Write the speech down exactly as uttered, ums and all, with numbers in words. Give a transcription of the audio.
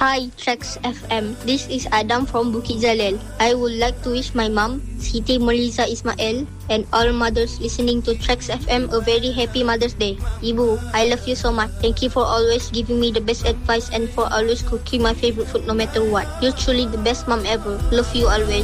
Hi, Trax F M. This is Adam from Bukit Jalil. I would like to wish my mom, Siti Moliza Ismail, and all mothers listening to Trax F M a very happy Mother's Day. Ibu, I love you so much. Thank you for always giving me the best advice and for always cooking my favorite food no matter what. You're truly the best mom ever. Love you always.